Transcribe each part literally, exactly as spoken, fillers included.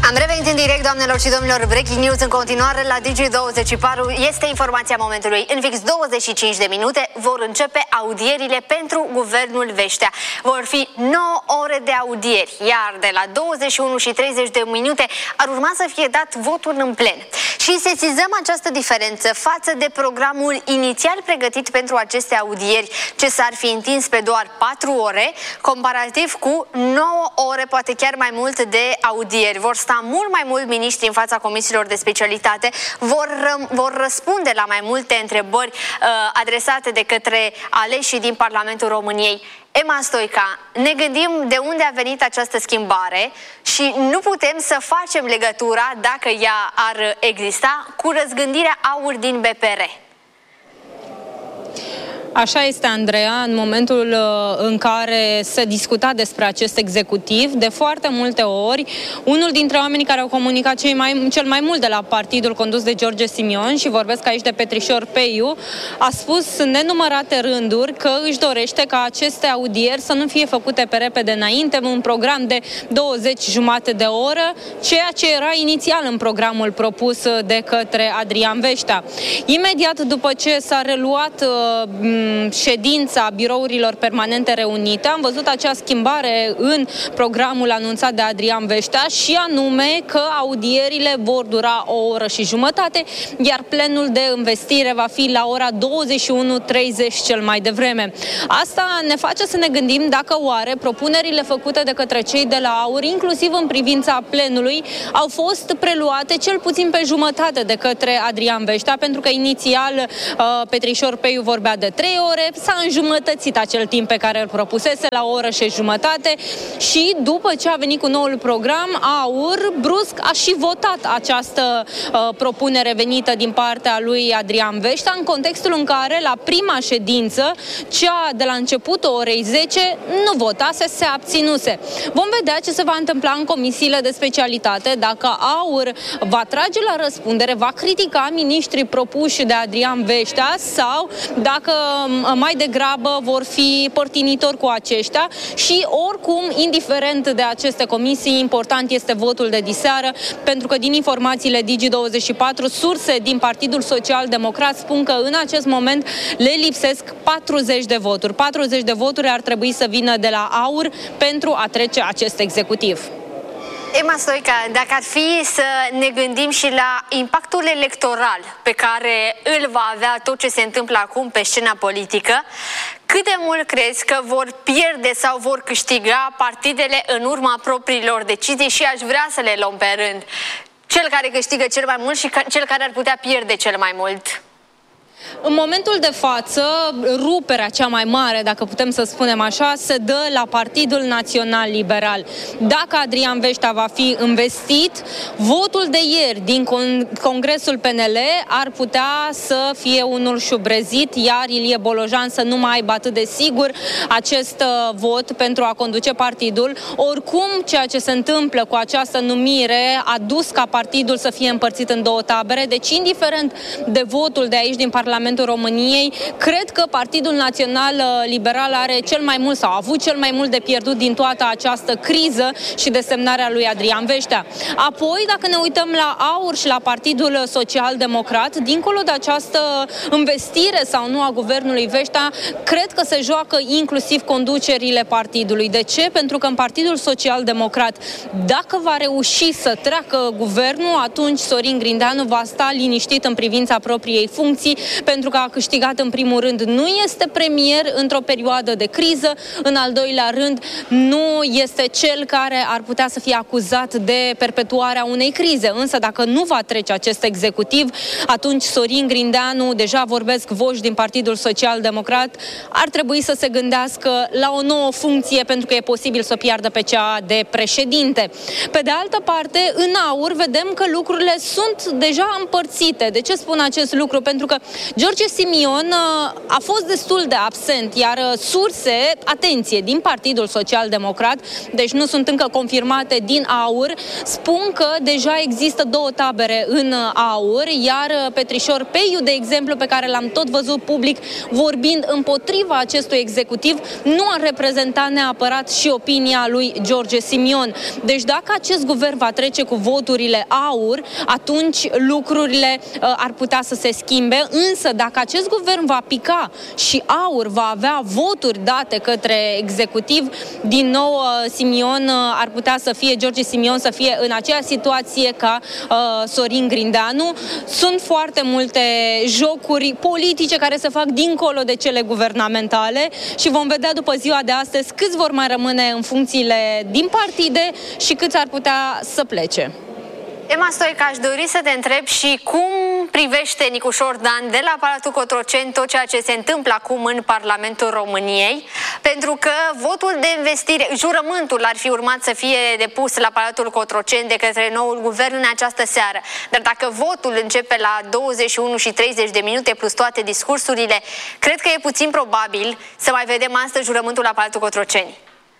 Am revenit în direct, doamnelor și domnilor. Breaking news în continuare la Digi douăzeci și patru. Este informația momentului. În fix douăzeci și cinci de minute vor începe audierile pentru Guvernul Vestea. Vor fi nouă ore de audieri, iar de la douăzeci și unu și treizeci de minute ar urma să fie dat votul în plen. Și sesizăm această diferență față de programul inițial pregătit pentru aceste audieri, ce s-ar fi întins pe doar patru ore, comparativ cu nouă ore, poate chiar mai mult, de audieri. Vor sta mult mai mult miniștri în fața comisiilor de specialitate, vor, vor răspunde la mai multe întrebări uh, adresate de către aleșii din Parlamentul României. Emma Stoica, ne gândim de unde a venit această schimbare și nu putem să facem legătura, dacă ea ar exista, cu răzgândirea AUR din B P R. Așa este, Andreea, în momentul în care se discuta despre acest executiv, de foarte multe ori, unul dintre oamenii care au comunicat cei mai, cel mai mult de la partidul condus de George Simion, și vorbesc aici de Petrișor Peiu, a spus în nenumărate rânduri că își dorește ca aceste audieri să nu fie făcute pe repede înainte, un program de douăzeci jumate de oră, ceea ce era inițial în programul propus de către Adrian Vestea. Imediat după ce s-a reluat ședința birourilor permanente reunite, am văzut acea schimbare în programul anunțat de Adrian Vestea, și anume că audierile vor dura o oră și jumătate, iar plenul de investire va fi la ora douăzeci și unu treizeci cel mai devreme. Asta ne face să ne gândim dacă oare propunerile făcute de către cei de la AUR, inclusiv în privința plenului, au fost preluate cel puțin pe jumătate de către Adrian Vestea, pentru că inițial Petrișor Peiu vorbea de trei ore, s-a înjumătățit acel timp pe care îl propusese la o oră și jumătate, și după ce a venit cu noul program, AUR brusc a și votat această uh, propunere venită din partea lui Adrian Vestea, în contextul în care la prima ședință, cea de la începutul orei zece, nu votase, se abținuse. Vom vedea ce se va întâmpla în comisiile de specialitate, dacă AUR va trage la răspundere, va critica miniștrii propuși de Adrian Vestea, sau dacă mai degrabă vor fi părtinitori cu aceștia. Și oricum, indiferent de aceste comisii, important este votul de diseară, pentru că din informațiile Digi douăzeci și patru, surse din Partidul Social Democrat spun că în acest moment le lipsesc patruzeci de voturi. patruzeci de voturi ar trebui să vină de la AUR pentru a trece acest executiv. Emma Stoica, dacă ar fi să ne gândim și la impactul electoral pe care îl va avea tot ce se întâmplă acum pe scena politică, cât de mult crezi că vor pierde sau vor câștiga partidele în urma propriilor decizii? Și aș vrea să le luăm pe rând. Cel care câștigă cel mai mult și cel care ar putea pierde cel mai mult. În momentul de față, ruperea cea mai mare, dacă putem să spunem așa, se dă la Partidul Național Liberal. Dacă Adrian Vestea va fi investit, votul de ieri din Congresul P N L ar putea să fie unul șubrezit, iar Ilie Bolojan să nu mai aibă atât de sigur acest vot pentru a conduce partidul. Oricum, ceea ce se întâmplă cu această numire a dus ca partidul să fie împărțit în două tabere, deci indiferent de votul de aici din Parlamentul Parlamentul României, cred că Partidul Național Liberal are cel mai mult sau a avut cel mai mult de pierdut din toată această criză și desemnarea lui Adrian Vestea. Apoi, dacă ne uităm la AUR și la Partidul Social Democrat, dincolo de această investire sau nu a guvernului Vestea, cred că se joacă inclusiv conducerile partidului. De ce? Pentru că în Partidul Social Democrat, dacă va reuși să treacă guvernul, atunci Sorin Grindeanu va sta liniștit în privința propriei funcții, pentru că a câștigat în primul rând, nu este premier într-o perioadă de criză, în al doilea rând nu este cel care ar putea să fie acuzat de perpetuarea unei crize. Însă dacă nu va trece acest executiv, atunci Sorin Grindeanu, deja vorbesc voci din Partidul Social Democrat, ar trebui să se gândească la o nouă funcție, pentru că e posibil să o piardă pe cea de președinte. Pe de altă parte, în AUR vedem că lucrurile sunt deja împărțite. De ce spun acest lucru? Pentru că George Simion a fost destul de absent, iar surse, atenție, din Partidul Social-Democrat, deci nu sunt încă confirmate, din AUR, spun că deja există două tabere în AUR, iar Petrișor Peiu, de exemplu, pe care l-am tot văzut public vorbind împotriva acestui executiv, nu ar reprezenta neapărat și opinia lui George Simion. Deci dacă acest guvern va trece cu voturile AUR, atunci lucrurile uh, ar putea să se schimbe, însă dacă acest guvern va pica și AUR va avea voturi date către executiv, din nou uh, Simion uh, ar putea să fie, George Simion să fie în aceeași situație ca uh, Sorin Grindeanu. Sunt foarte multe jocuri politice care se fac dincolo de cele guvernamentale și vom vedea după ziua de astăzi câți vor mai rămâne în funcțiile din partide și câți ar putea să plece. Emma Stoica, aș dori să te întreb și cum privește Nicușor Dan de la Palatul Cotroceni tot ceea ce se întâmplă acum în Parlamentul României, pentru că votul de investire, jurământul ar fi urmat să fie depus la Palatul Cotroceni de către noul guvern în această seară. Dar dacă votul începe la douăzeci și unu și treizeci de minute plus toate discursurile, cred că e puțin probabil să mai vedem astăzi jurământul la Palatul Cotroceni.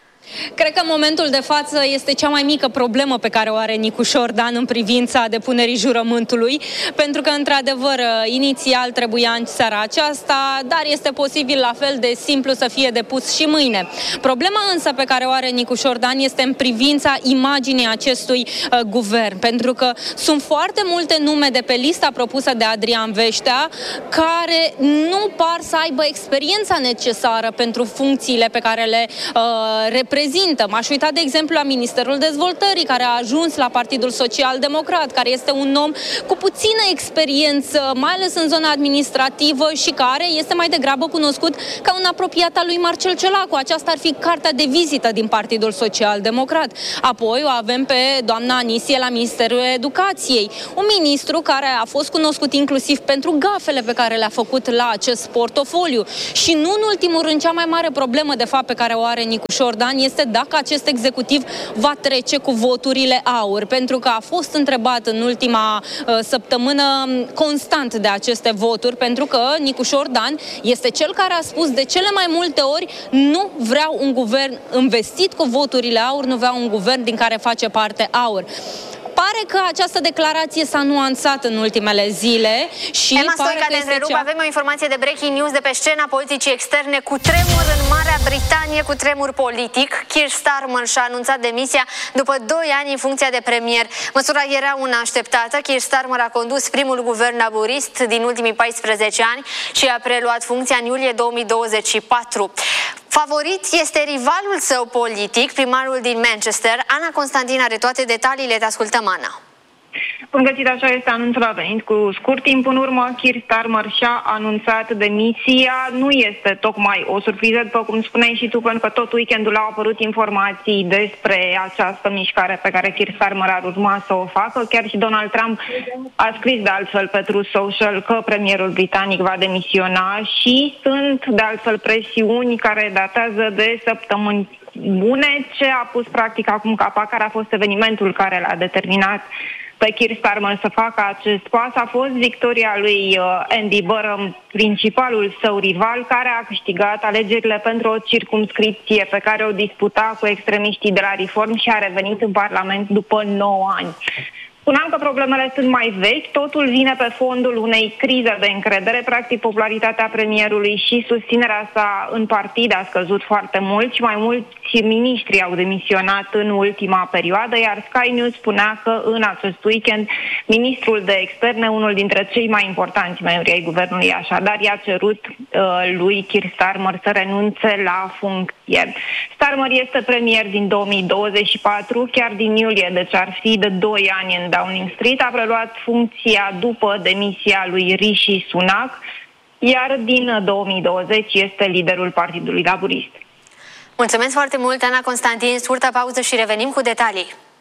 Cred că în momentul de față este cea mai mică problemă pe care o are Nicușor Dan în privința depunerii jurământului, pentru că, într-adevăr, inițial trebuia în seara aceasta, dar este posibil la fel de simplu să fie depus și mâine. Problema însă pe care o are Nicușor Dan este în privința imaginii acestui uh, guvern, pentru că sunt foarte multe nume de pe lista propusă de Adrian Veștea care nu par să aibă experiența necesară pentru funcțiile pe care le uh, reprezintă. M-aș uita, de exemplu, la Ministerul Dezvoltării, care a ajuns la Partidul Social-Democrat, care este un om cu puțină experiență, mai ales în zona administrativă și care este mai degrabă cunoscut ca un apropiat al lui Marcel Ciolacu. Aceasta ar fi cartea de vizită din Partidul Social-Democrat. Apoi o avem pe doamna Anisie la Ministerul Educației, un ministru care a fost cunoscut inclusiv pentru gafele pe care le-a făcut la acest portofoliu. Și nu în ultimul rând, cea mai mare problemă, de fapt, pe care o are Nicușor Dan este dacă acest executiv va trece cu voturile AUR, pentru că a fost întrebat în ultima uh, săptămână constant de aceste voturi, pentru că Nicușor Dan este cel care a spus de cele mai multe ori: nu vreau un guvern investit cu voturile AUR, nu vreau un guvern din care face parte AUR. Pare că această declarație s-a nuanțat în ultimele zile și Emma Stoica, pare că te întrerup, cea... avem o informație de breaking news de pe scena politicii externe. Cu tremur în Marea Britanie, cu tremur politic. Keir Starmer și-a anunțat demisia după doi ani în funcția de premier. Măsura era una așteptată. Keir Starmer a condus primul guvern laburist din ultimii paisprezece ani și a preluat funcția în iulie două mii douăzeci și patru. Favorit este rivalul său politic, primarul din Manchester. Ana Constantin are toate detaliile, te ascultăm, Ana. Bun găsit, așa este, anunțul a venit cu scurt timp în urmă. Keir Starmer și-a anunțat demisia. Nu este tocmai o surpriză, după cum spuneai și tu, pentru că tot weekendul au apărut informații despre această mișcare pe care Keir Starmer ar urma să o facă. Chiar și Donald Trump a scris de altfel pe Truth Social că premierul britanic va demisiona și sunt de altfel presiuni care datează de săptămâni bune. Ce a pus practic acum capac, care a fost evenimentul care l-a determinat pe Keir Starmer să facă acest pas, a fost victoria lui Andy Burnham, principalul său rival, care a câștigat alegerile pentru o circumscripție pe care o disputa cu extremiștii de la Reform și a revenit în Parlament după nouă ani. Spuneam că problemele sunt mai vechi, totul vine pe fondul unei crize de încredere. Practic, popularitatea premierului și susținerea sa în partid a scăzut foarte mult și mai mulți miniștri au demisionat în ultima perioadă, iar Sky News spunea că în acest weekend ministrul de externe, unul dintre cei mai importanți membri ai guvernului, așadar, i-a cerut uh, lui Keir Starmer să renunțe la funcție. Starmer este premier din două mii douăzeci și patru, chiar din iulie, deci ar fi de doi ani în Downing Street. A preluat funcția după demisia lui Rishi Sunak, iar din două mii douăzeci este liderul Partidului Laburist. Mulțumesc foarte mult, Ana Constantin. Scurtă pauză și revenim cu detalii.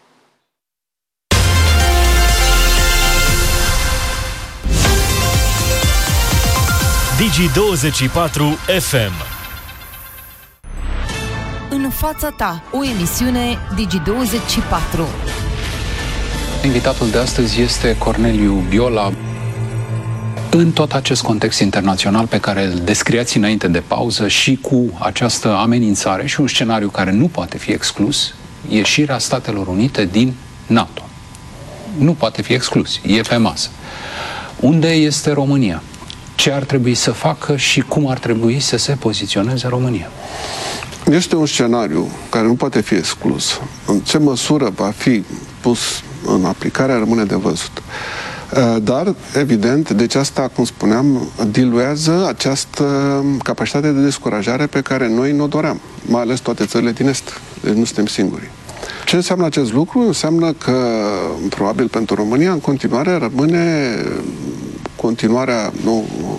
Digi douăzeci și patru F M. În fața ta, o emisiune Digi douăzeci și patru. Invitatul de astăzi este Corneliu Biola. în tot acest context internațional pe care îl descriați înainte de pauză și cu această amenințare și un scenariu care nu poate fi exclus, ieșirea Statelor Unite din NATO. Nu poate fi exclus, e pe masă. Unde este România? Ce ar trebui să facă și cum ar trebui să se poziționeze România? Este un scenariu care nu poate fi exclus. În ce măsură va fi pus în aplicare rămâne de văzut. Dar, evident, deci asta, cum spuneam, diluează această capacitate de descurajare pe care noi ne-o doream, mai ales toate țările din Est. Deci nu suntem singuri. Ce înseamnă acest lucru? Înseamnă că, probabil pentru România, în continuare rămâne continuarea, nu,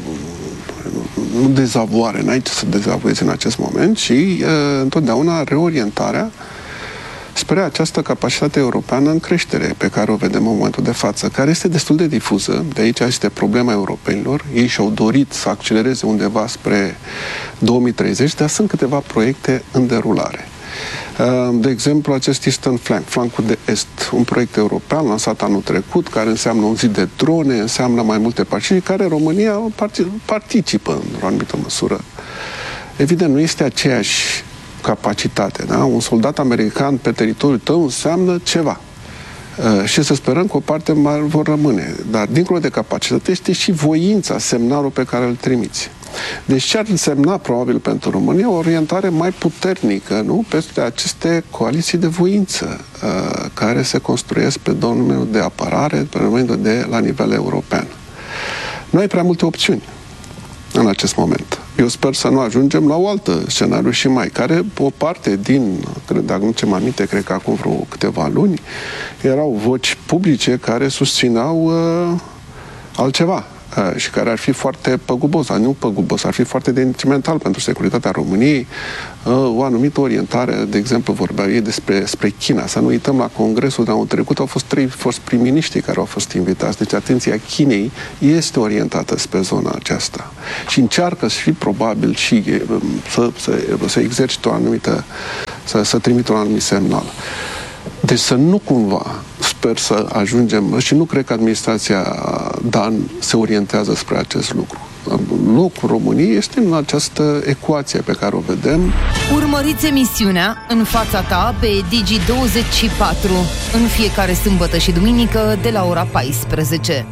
nu dezavoare, n-ai ce să dezavoiezi în acest moment, ci uh, întotdeauna reorientarea spre această capacitate europeană în creștere pe care o vedem în momentul de față, care este destul de difuză. De aici este problema europenilor. Ei și-au dorit să accelereze undeva spre două mii treizeci, dar sunt câteva proiecte în derulare. De exemplu, acest Eastern Flank, flancul de est, un proiect european lansat anul trecut, care înseamnă un zid de drone, înseamnă mai multe partide, care România participă în o anumită măsură. Evident, nu este aceeași capacitate, da? Un soldat american pe teritoriul tău înseamnă ceva. Uh, și să sperăm că o parte mai vor rămâne. Dar, dincolo de capacitate, este și voința, semnalul pe care îl trimiți. Deci ce ar însemna, probabil, pentru România, o orientare mai puternică, nu? Peste aceste coaliții de voință uh, care se construiesc pe domeniul de apărare, pe domeniul de la nivel european. Nu ai prea multe opțiuni în acest moment. Eu sper să nu ajungem la o altă scenariu și mai, care o parte din, cred, dacă nu ce mă aminte, cred că acum vreo câteva luni, erau voci publice care susțineau uh, altceva uh, și care ar fi foarte păgubos, nu păgubos, ar fi foarte detrimental pentru securitatea României, uh, o anumită orientare, de exemplu, vorbeau ei despre spre China. Să nu uităm, la congresul de anul trecut au fost trei fost prim-miniștri care au fost invitați. Deci atenția Chinei este orientată spre zona aceasta. Și încearcă și probabil și să, să, să exercite o anumită, să, să trimită un anumit semnal. Deci să nu cumva, sper să ajungem, și nu cred că administrația Dan se orientează spre acest lucru. Locul României este în această ecuație pe care o vedem. Urmăriți emisiunea În fața ta pe Digi douăzeci și patru în fiecare sâmbătă și duminică de la ora paisprezece.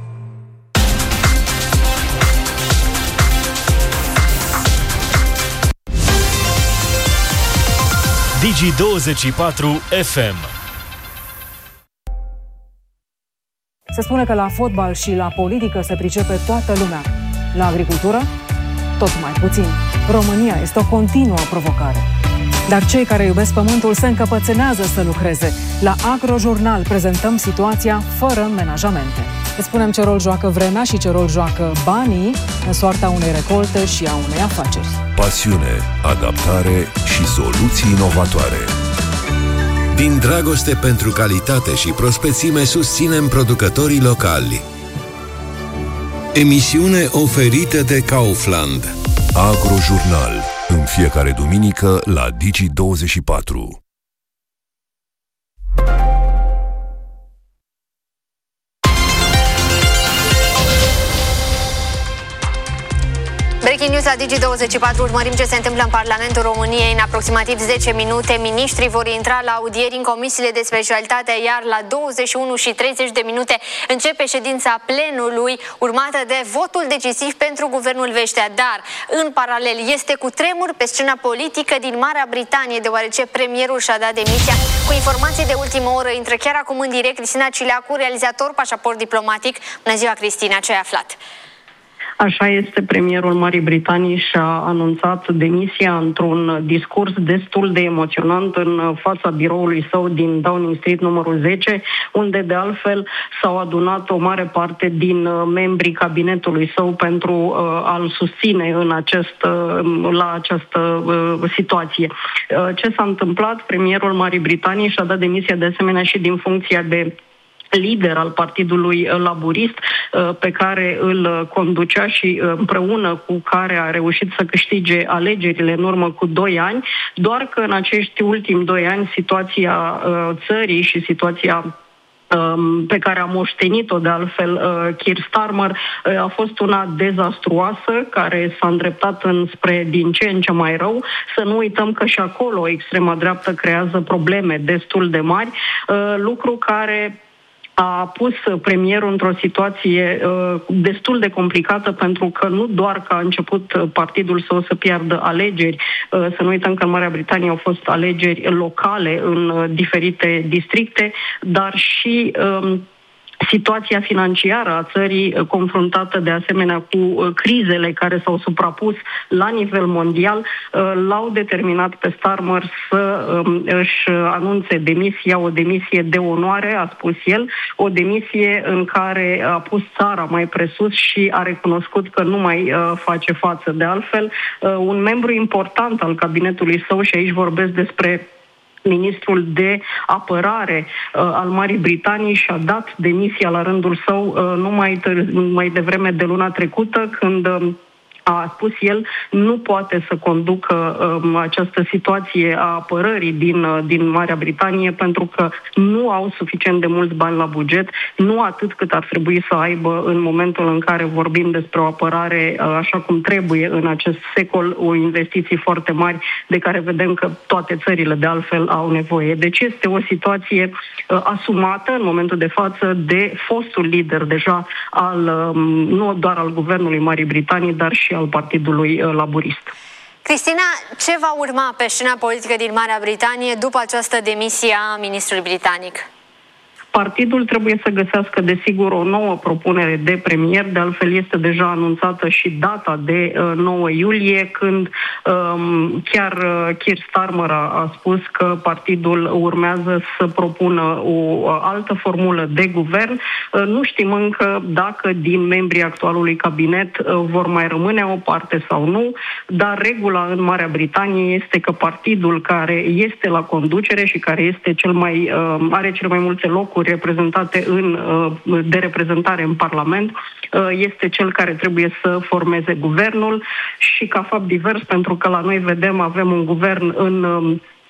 Digi douăzeci și patru F M. Se spune că la fotbal și la politică se pricepe toată lumea. La agricultură, tot mai puțin. România este o continuă provocare. Dar cei care iubesc pământul se încăpățânează să lucreze. La Agrojurnal prezentăm situația fără menajamente. Îți spunem ce rol joacă vremea și ce rol joacă banii în soarta unei recolte și a unei afaceri. Pasiune, adaptare și soluții inovatoare. Din dragoste pentru calitate și prospețime susținem producătorii locali. Emisiune oferită de Kaufland. Agrojurnal. În fiecare duminică la Digi douăzeci și patru. Breaking News la Digi douăzeci și patru. Urmărim ce se întâmplă în Parlamentul României. În aproximativ zece minute, miniștrii vor intra la audieri în comisiile de specialitate, iar la douăzeci și unu și treizeci de minute începe ședința plenului, urmată de votul decisiv pentru guvernul Vestea. Dar, în paralel, este cu tremur pe scena politică din Marea Britanie, deoarece premierul și-a dat demisia. Cu informații de ultimă oră, intră chiar acum în direct Cristina Cileacu, realizator Pașaport Diplomatic. Bună ziua, Cristina, ce ai aflat? Așa este, premierul Marii Britanii și-a anunțat demisia într-un discurs destul de emoționant în fața biroului său din Downing Street numărul zece, unde de altfel s-au adunat o mare parte din membrii cabinetului său pentru uh, a-l susține în acest, uh, la această uh, situație. Uh, ce s-a întâmplat? Premierul Marii Britanii și-a dat demisia de asemenea și din funcția de lider al Partidului Laburist, pe care îl conducea și împreună cu care a reușit să câștige alegerile în urmă cu doi ani, doar că în acești ultimi doi ani situația țării și situația pe care a moștenit-o de altfel Keir Starmer a fost una dezastruoasă, care s-a îndreptat înspre din ce în ce mai rău. Să nu uităm că și acolo extrema dreaptă creează probleme destul de mari, lucru care a pus premierul într-o situație uh, destul de complicată, pentru că nu doar că a început partidul său să piardă alegeri, uh, să nu uităm că în Marea Britanie au fost alegeri locale în uh, diferite districte, dar și uh, situația financiară a țării, confruntată de asemenea cu crizele care s-au suprapus la nivel mondial, l-au determinat pe Starmer să își anunțe demisia, o demisie de onoare, a spus el, o demisie în care a pus țara mai presus și a recunoscut că nu mai face față. De altfel, un membru important al cabinetului său, și aici vorbesc despre ministrul de apărare uh, al Marii Britanii, și-a dat demisia la rândul său uh, numai târ- mai devreme de luna trecută, când uh, a spus el, nu poate să conducă um, această situație a apărării din, uh, din Marea Britanie, pentru că nu au suficient de mulți bani la buget, nu atât cât ar trebui să aibă în momentul în care vorbim despre o apărare uh, așa cum trebuie în acest secol, o investiții foarte mari de care vedem că toate țările de altfel au nevoie. Deci este o situație uh, asumată în momentul de față de fostul lider deja al, um, nu doar al guvernului Marii Britanii, dar și al Partidului Laborist. Cristina, ce va urma pe scena politică din Marea Britanie după această demisie a ministrului britanic? Partidul trebuie să găsească, desigur, o nouă propunere de premier. De altfel, este deja anunțată și data de uh, nouă iulie, când um, chiar uh, Keir Starmer a, a spus că partidul urmează să propună o uh, altă formulă de guvern. Uh, nu știm încă dacă din membrii actualului cabinet uh, vor mai rămâne o parte sau nu, dar regula în Marea Britanie este că partidul care este la conducere și care este cel mai, uh, are cel mai multe locuri reprezentate în, de reprezentare în Parlament, este cel care trebuie să formeze guvernul, și ca fapt divers, pentru că la noi vedem, avem un guvern în